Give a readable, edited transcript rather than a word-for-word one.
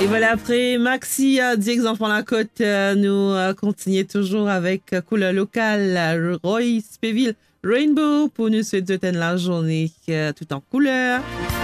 Et voilà, après Maxi, 10 enfants la côte, nous continuons toujours avec couleur locale, Roy Spéville, Rainbow, pour nous souhaiter la journée tout en couleur.